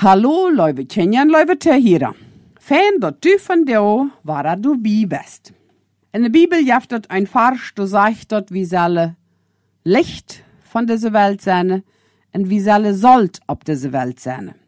Hallo, lieve Kenyan, lieve Tehira. Fijn dat du van jou waar du bij bist. In de Bibel jaft dat ein Vers, du sagt dat wie sollen Licht von dieser Welt sein und wie sollen Salz auf dieser Welt sein.